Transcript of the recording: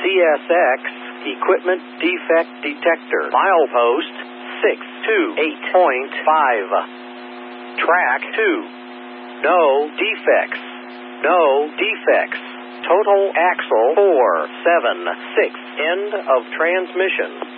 CSX Equipment Defect Detector. Milepost 628.5. Track 2. No defects. No defects. Total axle 476. End of transmission.